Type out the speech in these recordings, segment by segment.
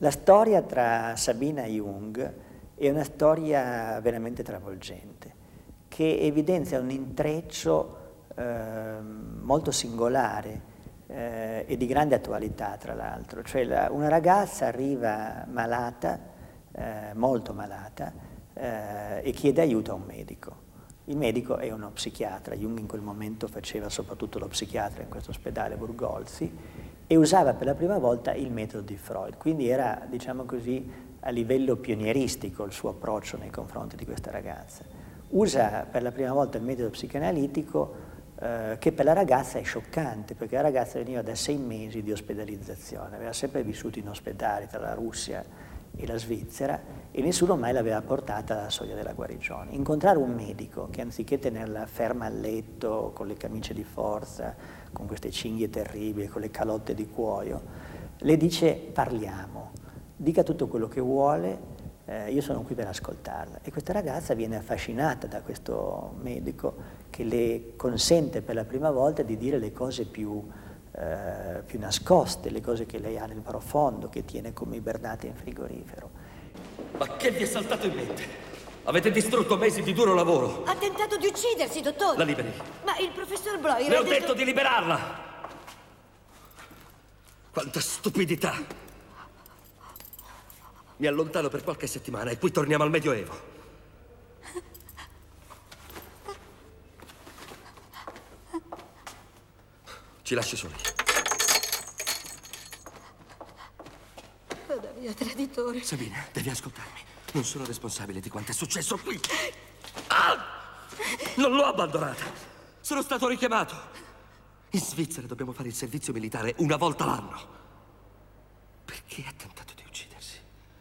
La storia tra Sabina e Jung è una storia veramente travolgente, che evidenzia un intreccio molto singolare e di grande attualità, tra l'altro. Cioè una ragazza arriva malata, molto malata, e chiede aiuto a un medico. Il medico è uno psichiatra, Jung in quel momento faceva soprattutto lo psichiatra in questo ospedale Burgolzi, e usava per la prima volta il metodo di Freud, quindi era, diciamo così, a livello pionieristico il suo approccio nei confronti di questa ragazza. Usa per la prima volta il metodo psicanalitico che per la ragazza è scioccante, perché la ragazza veniva da 6 mesi di ospedalizzazione, aveva sempre vissuto in ospedali tra la Russia e la Svizzera e nessuno mai l'aveva portata alla soglia della guarigione. Incontrare un medico che anziché tenerla ferma al letto con le camicie di forza, con queste cinghie terribili, con le calotte di cuoio, le dice parliamo, dica tutto quello che vuole, io sono qui per ascoltarla. E questa ragazza viene affascinata da questo medico che le consente per la prima volta di dire le cose più nascoste, le cose che lei ha nel profondo, che tiene come ibernate in frigorifero. Ma che vi è saltato in mente? Avete distrutto mesi di duro lavoro. Ha tentato di uccidersi, dottore. La liberi. Ma il professor Breuer Le ha ho detto di liberarla. Quanta stupidità. Mi allontano per qualche settimana e poi torniamo al Medioevo. Ci lasci soli. Vada via, traditore. Sabina, devi ascoltarmi. Non sono responsabile di quanto è successo qui. Ah! Non l'ho abbandonata. Sono stato richiamato. In Svizzera dobbiamo fare il servizio militare una volta l'anno. Perché ha tentato di uccidersi?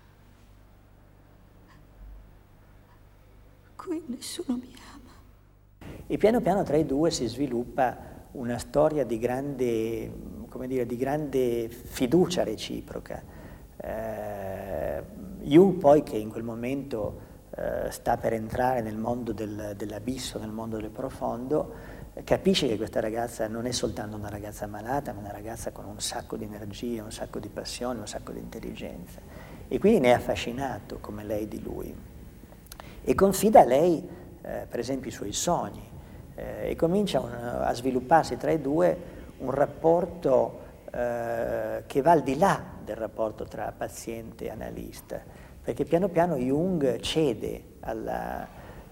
Qui nessuno mi ama. E piano piano tra i due si sviluppa una storia di grande, come dire, di grande fiducia reciproca. Jung poi, che in quel momento sta per entrare nel mondo dell'abisso, nel mondo del profondo, capisce che questa ragazza non è soltanto una ragazza malata, ma una ragazza con un sacco di energia, un sacco di passione, un sacco di intelligenza. E quindi ne è affascinato, come lei, di lui. E confida a lei, per esempio, i suoi sogni, e comincia a svilupparsi tra i due un rapporto che va al di là del rapporto tra paziente e analista, perché piano piano Jung cede alla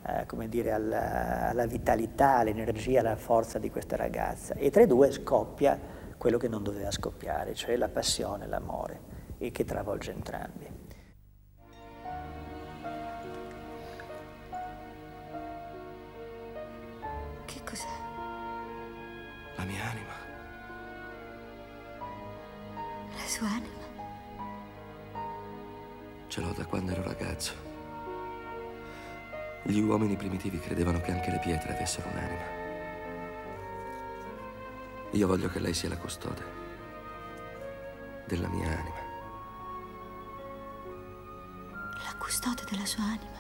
vitalità, all'energia, alla forza di questa ragazza, e tra i due scoppia quello che non doveva scoppiare, cioè la passione, l'amore, e che travolge entrambi. Che cos'è? La mia anima. La sua anima? Ce l'ho da quando ero ragazzo. Gli uomini primitivi credevano che anche le pietre avessero un'anima. Io voglio che lei sia la custode della mia anima. La custode della sua anima?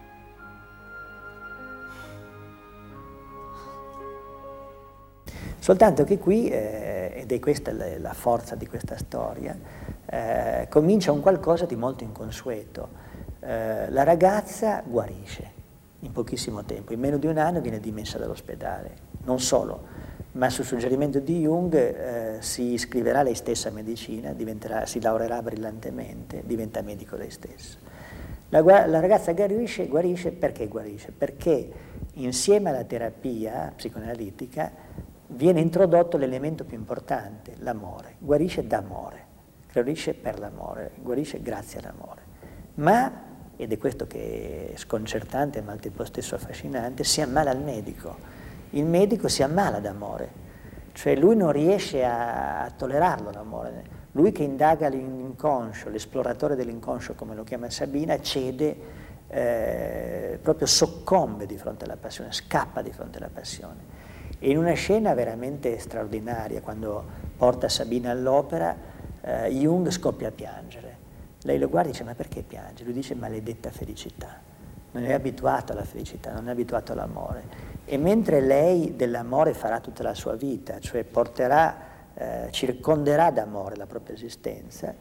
Soltanto che qui, ed è questa la forza di questa storia, comincia un qualcosa di molto inconsueto. La ragazza guarisce in pochissimo tempo, in meno di un anno viene dimessa dall'ospedale. Non solo, ma su suggerimento di Jung si iscriverà lei stessa a medicina, si laureerà brillantemente, diventa medico lei stessa. La ragazza guarisce perché guarisce? Perché insieme alla terapia psicoanalitica viene introdotto l'elemento più importante, l'amore. Guarisce d'amore, guarisce per l'amore, guarisce grazie all'amore. Ma, ed è questo che è sconcertante ma al tempo stesso affascinante, si ammala il medico. Il medico si ammala d'amore, cioè lui non riesce a tollerarlo l'amore. Lui che indaga l'inconscio, l'esploratore dell'inconscio come lo chiama Sabina, cede, proprio soccombe di fronte alla passione, scappa di fronte alla passione. E in una scena veramente straordinaria, quando porta Sabina all'opera, Jung scoppia a piangere. Lei lo guarda e dice: ma perché piange? Lui dice: maledetta felicità. Non è abituato alla felicità, non è abituato all'amore. E mentre lei dell'amore farà tutta la sua vita, cioè circonderà d'amore la propria esistenza,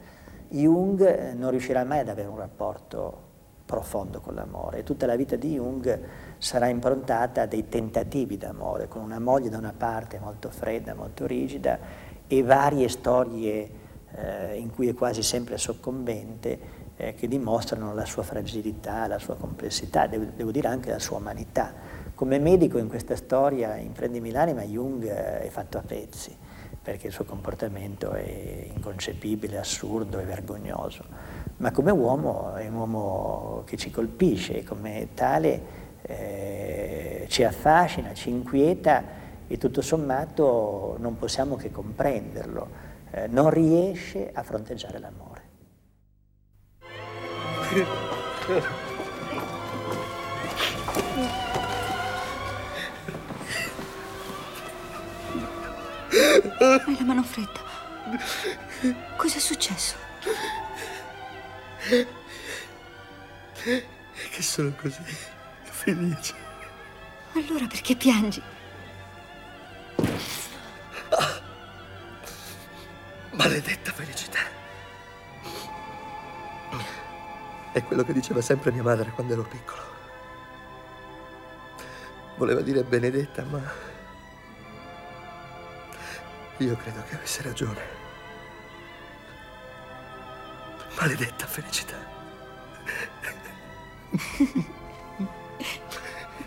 Jung non riuscirà mai ad avere un rapporto profondo con l'amore. Tutta la vita di Jung sarà improntata a dei tentativi d'amore, con una moglie da una parte molto fredda, molto rigida, e varie storie in cui è quasi sempre soccombente, che dimostrano la sua fragilità, la sua complessità, devo dire anche la sua umanità. Come medico in questa storia, in Prendimi l'anima, Jung è fatto a pezzi, perché il suo comportamento è inconcepibile, assurdo e vergognoso. Ma come uomo è un uomo che ci colpisce e come tale ci affascina, ci inquieta e tutto sommato non possiamo che comprenderlo. Non riesce a fronteggiare l'amore. Hai la mano fredda. Cos'è successo? Che sono così felice. Allora perché piangi? Maledetta felicità. È quello che diceva sempre mia madre quando ero piccolo. Voleva dire benedetta, ma io credo che avesse ragione. Maledetta felicità.